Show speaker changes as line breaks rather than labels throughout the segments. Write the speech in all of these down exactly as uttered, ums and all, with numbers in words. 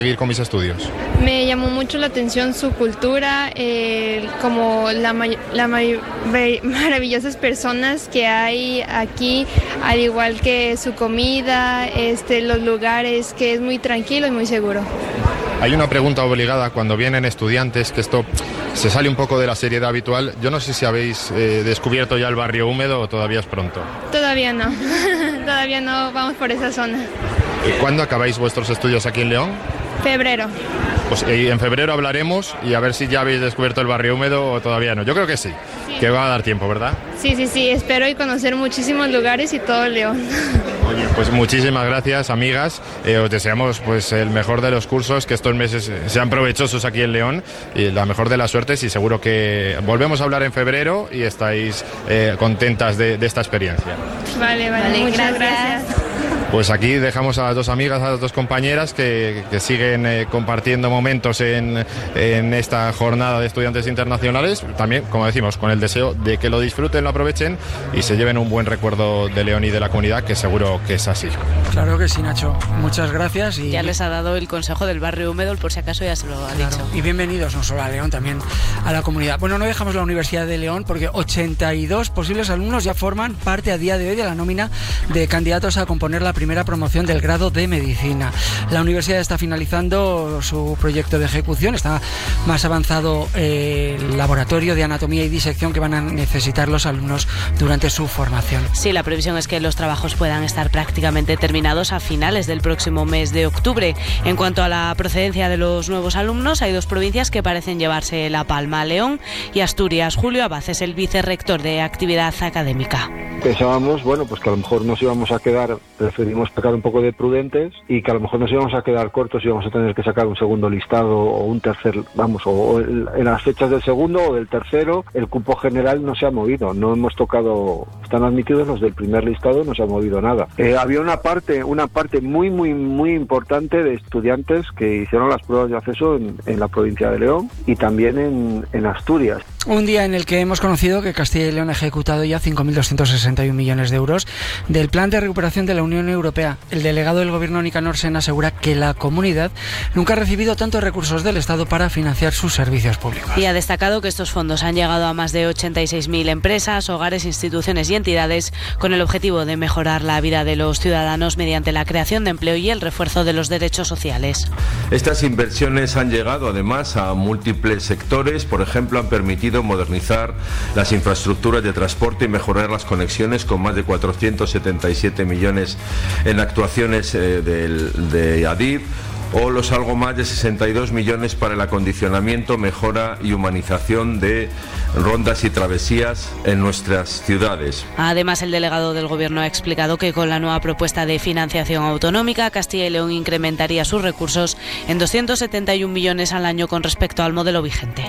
seguir con mis estudios?
Me llamó mucho la atención su cultura, eh, como la, la maravillosas personas que hay aquí, al igual que su comida, este, los lugares, que es muy tranquilo y muy seguro.
Hay una pregunta obligada cuando vienen estudiantes, que esto se sale un poco de la seriedad habitual. Yo no sé si habéis eh, descubierto ya el barrio húmedo o todavía es pronto.
Todavía no, todavía no vamos por esa zona.
¿Y cuándo acabáis vuestros estudios aquí en León?
Febrero.
Pues en febrero hablaremos y a ver si ya habéis descubierto el barrio húmedo o todavía no. Yo creo que sí, sí. Que va a dar tiempo, ¿verdad?
Sí, sí, sí, espero y conocer muchísimos lugares y todo León.
Oye, pues muchísimas gracias, amigas. Eh, os deseamos pues el mejor de los cursos, que estos meses sean provechosos aquí en León y la mejor de las suertes, y seguro que volvemos a hablar en febrero y estáis eh, contentas de, de esta experiencia.
Vale, vale, vale, muchas gracias. gracias.
Pues aquí dejamos a las dos amigas, a las dos compañeras que, que siguen eh, compartiendo momentos en, en esta jornada de estudiantes internacionales. También, como decimos, con el deseo de que lo disfruten, lo aprovechen y se lleven un buen recuerdo de León y de la comunidad, que seguro que es así.
Claro que sí, Nacho. Muchas gracias. Y
ya les ha dado el consejo del barrio húmedo, por si acaso ya se lo ha
claro.
dicho.
Y bienvenidos no solo a León, también a la comunidad. Bueno, no dejamos la Universidad de León porque ochenta y dos posibles alumnos ya forman parte a día de hoy de la nómina de candidatos a componer la primera promoción del grado de Medicina. La universidad está finalizando su proyecto de ejecución, está más avanzado eh, el laboratorio de anatomía y disección que van a necesitar los alumnos durante su formación.
Sí, la previsión es que los trabajos puedan estar prácticamente terminados a finales del próximo mes de octubre. En cuanto a la procedencia de los nuevos alumnos, hay dos provincias que parecen llevarse la palma: León y Asturias. Julio Abad es el vicerrector de actividad académica.
Pensábamos, bueno, pues que a lo mejor nos íbamos a quedar, preferimos sacar un poco de prudentes y que a lo mejor nos íbamos a quedar cortos y íbamos a tener que sacar un segundo listado o un tercer, vamos, o el, en las fechas del segundo o del tercero. El cupo general no se ha movido, no hemos tocado, están admitidos los del primer listado, no se ha movido nada. Eh, había una parte, una parte muy, muy, muy importante de estudiantes que hicieron las pruebas de acceso en, en la provincia de León y también en, en Asturias.
Un día en el que hemos conocido que Castilla y León ha ejecutado ya cinco mil doscientos sesenta y uno millones de euros del Plan de Recuperación de la Unión Europea. El delegado del Gobierno, Nicanor Sen, asegura que la comunidad nunca ha recibido tantos recursos del Estado para financiar sus servicios públicos.
Y ha destacado que estos fondos han llegado a más de ochenta y seis mil empresas, hogares, instituciones y entidades con el objetivo de mejorar la vida de los ciudadanos mediante la creación de empleo y el refuerzo de los derechos sociales.
Estas inversiones han llegado además a múltiples sectores. Por ejemplo, han permitido modernizar las infraestructuras de transporte y mejorar las conexiones con más de cuatrocientos setenta y siete millones en actuaciones eh, del, de ADIF, o los algo más de sesenta y dos millones para el acondicionamiento, mejora y humanización de rondas y travesías en nuestras ciudades.
Además, el delegado del Gobierno ha explicado que con la nueva propuesta de financiación autonómica, Castilla y León incrementaría sus recursos en doscientos setenta y un millones al año con respecto al modelo vigente.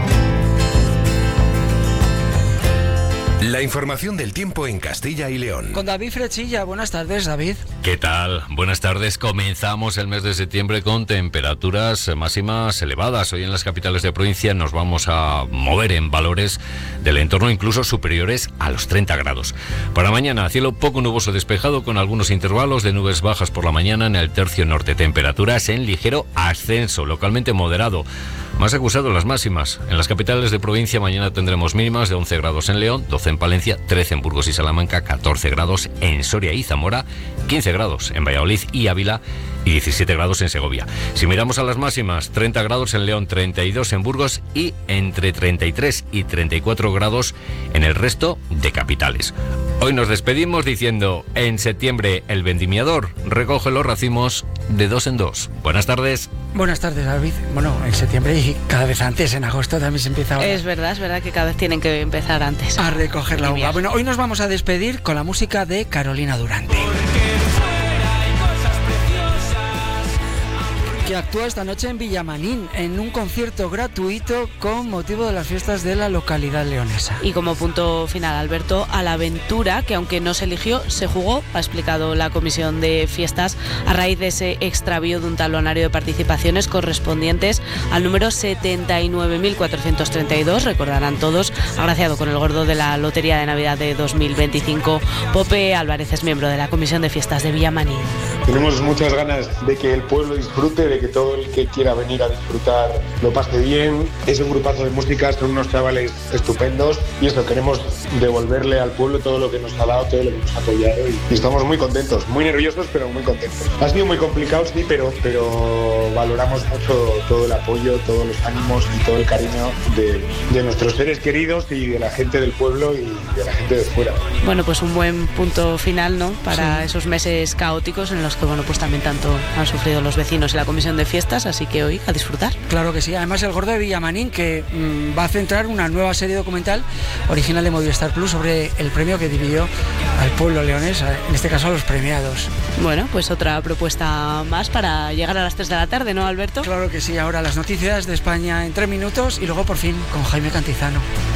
La información del tiempo en Castilla y León.
Con David Frechilla. Buenas tardes, David.
¿Qué tal? Buenas tardes. Comenzamos el mes de septiembre con temperaturas máximas elevadas. Hoy en las capitales de provincia nos vamos a mover en valores del entorno incluso superiores a los treinta grados. Para mañana, cielo poco nuboso despejado con algunos intervalos de nubes bajas por la mañana en el tercio norte. Temperaturas en ligero ascenso, localmente moderado. Más acusado las máximas. En las capitales de provincia mañana tendremos mínimas de once grados en León, doce en Palencia, trece en Burgos y Salamanca, catorce grados en Soria y Zamora, quince grados en Valladolid y Ávila y diecisiete grados en Segovia. Si miramos a las máximas, treinta grados en León, treinta y dos en Burgos y entre treinta y tres y treinta y cuatro grados en el resto de capitales. Hoy nos despedimos diciendo: en septiembre el vendimiador recoge los racimos de dos en dos. Buenas tardes.
Buenas tardes, David. Bueno, en septiembre y cada vez antes, en agosto también se empieza ahora.
Es verdad, es verdad que cada vez tienen que empezar antes
a recoger la uva. Bueno, hoy nos vamos a despedir con la música de Carolina Durante, que actúa esta noche en Villamanín en un concierto gratuito con motivo de las fiestas de la localidad leonesa.
Y como punto final, Alberto, a la aventura, que aunque no se eligió, se jugó, ha explicado la comisión de fiestas, a raíz de ese extravío de un talonario de participaciones correspondientes al número setenta y nueve mil cuatrocientos treinta y dos, recordarán todos, agraciado con el gordo de la Lotería de Navidad de dos mil veinticinco. Pope Álvarez es miembro de la comisión de fiestas de Villamanín.
Tenemos muchas ganas de que el pueblo disfrute, de que todo el que quiera venir a disfrutar lo pase bien. Es un grupazo de música, son unos chavales estupendos y eso, queremos devolverle al pueblo todo lo que nos ha dado, todo lo que nos ha apoyado y estamos muy contentos, muy nerviosos pero muy contentos. Ha sido muy complicado, sí, pero, pero valoramos mucho todo el apoyo, todos los ánimos y todo el cariño de, de nuestros seres queridos y de la gente del pueblo y de la gente de fuera.
Bueno, pues un buen punto final, ¿no? Para
Sí.
esos meses caóticos en los que, bueno, pues también tanto han sufrido los vecinos y la comisión de fiestas, así que hoy a disfrutar.
Claro que sí. Además, el Gordo de Villamanín, que mmm, va a centrar una nueva serie documental original de Movistar Plus sobre el premio que dividió al pueblo leonés, en este caso a los premiados.
Bueno, pues otra propuesta más para llegar a las tres de la tarde, ¿no, Alberto?
Claro que sí. Ahora las noticias de España en tres minutos y luego por fin con Jaime Cantizano.